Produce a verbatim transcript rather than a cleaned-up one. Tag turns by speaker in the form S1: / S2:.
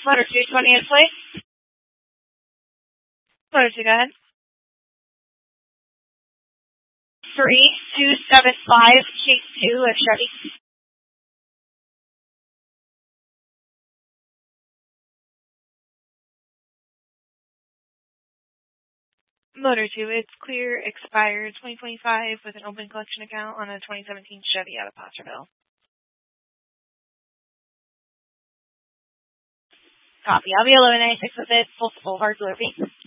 S1: Motor two twenty is plate. Motor two, go ahead. three two seven five Chase two of Chevy. Motor two, it's clear, expired twenty twenty-five with an open collection account on a twenty seventeen Chevy out of Placerville. Copy. I'll be eleven ninety-six with it. Full full hard delivery.